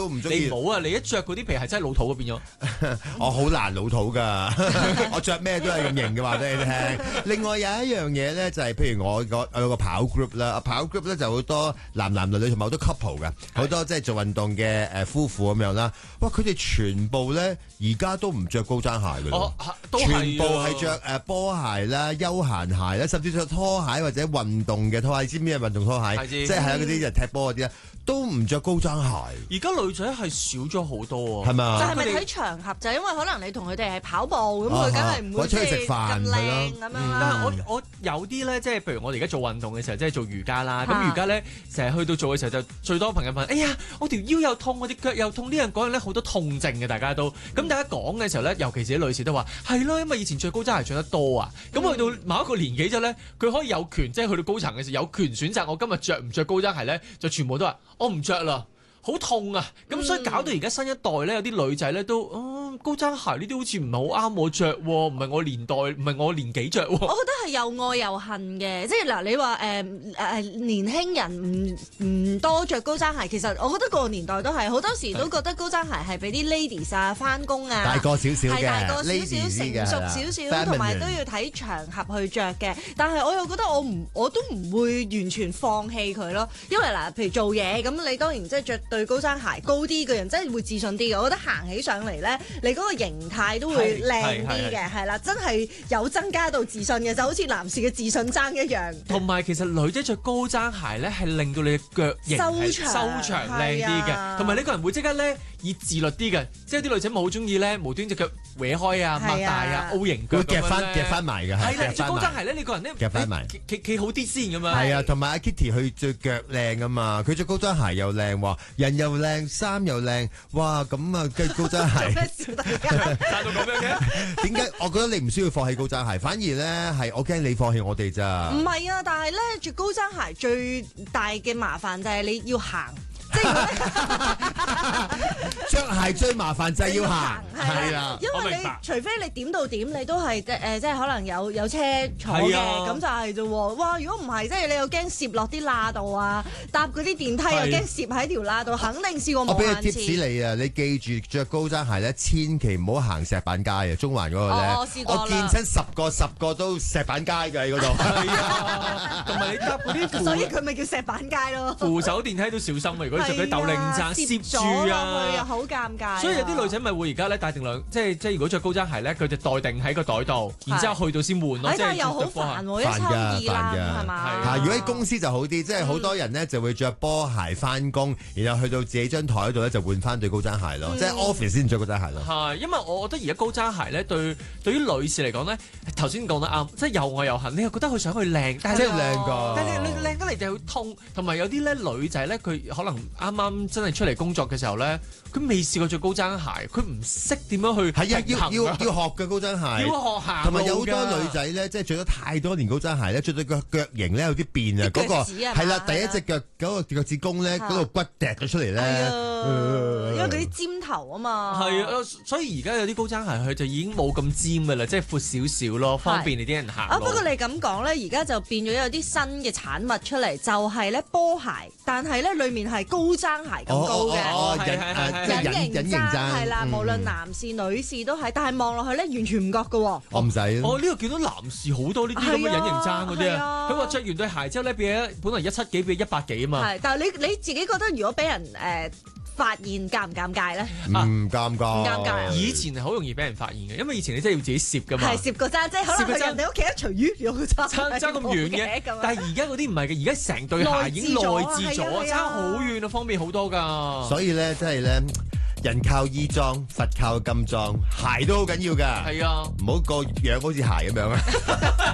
都唔中意。 你冇啊！你一着嗰啲皮係真係老土嗰變咗。 我好難老土㗎，我着咩都係咁型嘅話俾你聽。另外有一樣嘢咧，就係譬如我有個跑 group 啦，跑 group 咧就好多男女同埋好多 couple 嘅，好多即係做運動嘅夫婦咁樣啦。哇！佢哋全部咧而家都唔着高踭鞋㗎咯，全部係着波鞋啦、休閒鞋啦，甚至着拖鞋或者運動嘅拖鞋。知唔知咩運動拖鞋？即係嗰啲人踢波嗰啲咧，都唔着高踭鞋。 而家女仔係少咗好多啊， 係嘛？ 就係咪睇場合？就係因為可能你同佢哋係跑步，咁佢梗係唔會出去食飯咁靚咁樣啦。 但係我有啲咧，即係譬如我哋而家做運動嘅時候，即係做瑜伽啦。咁瑜伽咧，成日去到做嘅時候，就最多朋友問：哎呀，我條腰又痛，我啲腳又痛，呢樣嗰樣咧好多痛症嘅，大家都。咁大家講嘅時候咧，尤其是啲女士都話係咯，因為以前着高踭鞋着得多啊。咁去到某一個年紀之後咧，佢可以有權即係去到高層嘅時候有權選擇，我今日着唔着高踭鞋咧，就全部都話我唔着啦。好痛啊！咁所以搞到而家新一代咧，有啲女仔咧都高踭鞋呢啲好似唔係好啱我着喎，唔係我年代，唔係我年紀着喎。我覺得係又愛又恨嘅，即係嗱，你話年輕人唔多着高踭鞋，其實我覺得個年代都係好多時都覺得高踭鞋係俾啲 ladies 啊翻工啊， 大個少少嘅， 大個少少成熟少少，同埋都要睇場合去着嘅。但係我又覺得我都唔會完全放棄佢咯，因為嗱，譬如做嘢咁，你當然即係着對高踭鞋高啲嘅人真係會自信啲嘅，我覺得行起上嚟咧，你嗰個形態都會靚啲嘅，係啦，真係有增加到自信嘅，就好似男士嘅自信爭一樣。 同埋其實女仔着高踭鞋咧，係令到你嘅腳型收長靚啲嘅，同埋呢個人會即刻咧以自律啲嘅，即係啲女仔咪好中意咧無端隻腳搲開啊、擘大啊、O 型腳咁樣咧， 夾翻埋嘅， 係啦，着高踭鞋咧，你個人咧夾翻埋， 企好啲先咁樣。 係啊，同埋阿 Kitty 佢着腳靚啊嘛，佢着高踭鞋又靚喎，人又靚，衫又靚，哇咁啊，跟高踭鞋。 咩笑大家？ 賺到咁樣嘅？ 點解？我覺得你唔需要放棄高踭鞋，反而咧係我驚你放棄我哋咋。 唔係啊，但係咧着高踭鞋最大嘅麻煩就係你要行。即係着鞋最麻煩就係要行，係啦， 因為你除非你點到點，你都係即係可能有車坐嘅，咁就係啫喎。哇！如果唔係，即係你又驚攝落啲罅度啊，搭嗰啲電梯又驚攝喺條罅度，肯定試過無限次。 我俾個 tips 你啊，你記住着高踭鞋咧，千祈唔好行石板街啊，中環嗰個咧。 我試過啦。 我見親10個都石板街㗎喺嗰度。 係啊，同埋你搭嗰啲所以佢咪叫石板街咯。 扶手電梯都小心啊！如果着佢斗零踭攝住啊， 又好尷尬。 所以有啲女仔咪會而家咧帶定兩，即係如果着高踭鞋咧，佢就袋定喺個袋度，然之後去到先換咯。 但係又好煩喎，一抽二啦，係嘛？ 如果喺公司就好啲，即係好多人咧就會着波鞋翻工，然後去到自己張台度咧就換翻對高踭鞋咯，即係 office 先着高踭鞋咯。 係，因為我覺得而家高踭鞋咧對於女士嚟講咧，頭先講得啱，即係又愛又恨。你又覺得佢想去靚，但係真係靚㗎， 但係你靚得嚟就好痛，同埋有啲咧女仔咧，佢可能啱啱真係出嚟工作嘅時候咧，佢未試過着高踭鞋，佢唔識點樣去係啊，要學嘅高踭鞋， 要學行， 同埋有好多女仔咧，即係着咗太多年高踭鞋咧，着到個腳型咧有啲變啊，嗰個係啦，第一隻腳嗰個腳趾公咧，嗰度骨揼咗出嚟咧， 因為嗰啲尖頭啊嘛， 係啊，所以而家有啲高踭鞋佢就已經冇咁尖㗎啦，即係闊少少咯，方便你啲人行。 不過你咁講咧，而家就變咗有啲新嘅產物出嚟，就係咧波鞋，但係咧裡面係高踭鞋咁高嘅，隱形踭係啦，無論男士女士都係，但係望落去咧完全唔覺㗎喎。 我唔使。 我呢度見到男士好多呢啲咁嘅隱形踭嗰啲啊，佢話着完對鞋之後咧變咗本來170幾變180啊嘛。 係，但係你自己覺得如果俾人發現尷唔尷尬咧？ 唔尷尬， 唔尷尬。 以前係好容易俾人發現嘅，因為以前你真係要自己攝㗎嘛。 係攝個踭，即係可能去人哋屋企一除魚有個踭， 爭咁遠嘅。但係而家嗰啲唔係嘅，而家成對鞋已經內置咗，爭好遠啊，方便好多㗎。 所以咧，真係咧。人靠衣裝，佛靠金裝，鞋都好緊要㗎。 係啊， 唔好個樣好似鞋咁樣啊！